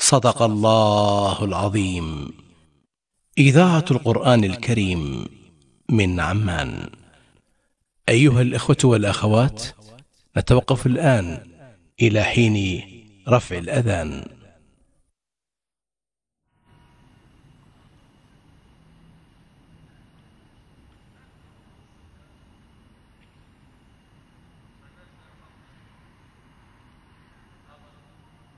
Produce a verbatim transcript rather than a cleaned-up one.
صدق الله العظيم. إذاعة القرآن الكريم من عمان. أيها الإخوة والأخوات، نتوقف الآن إلى حين رفع الأذان.